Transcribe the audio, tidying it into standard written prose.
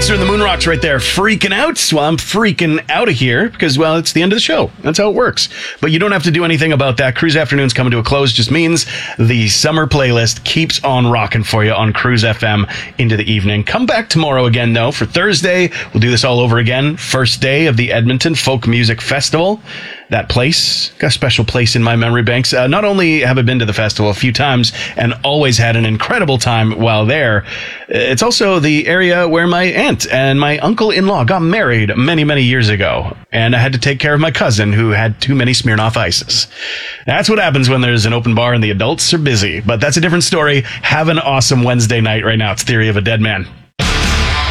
Dexter and the Moon Rocks right there, freaking out. Well, I'm freaking out of here because, well, it's the end of the show. That's how it works. But you don't have to do anything about that. Cruise Afternoons coming to a close just means the summer playlist keeps on rocking for you on Cruise FM into the evening. Come back tomorrow again, though, for Thursday. We'll do this all over again. First day of the Edmonton Folk Music Festival. That place, got a special place in my memory banks. Not only have I been to the festival a few times and always had an incredible time while there, it's also the area where my aunt and my uncle-in-law got married many, many years ago. And I had to take care of my cousin who had too many Smirnoff Ices. That's what happens when there's an open bar and the adults are busy. But that's a different story. Have an awesome Wednesday night right now. It's Theory of a Dead Man.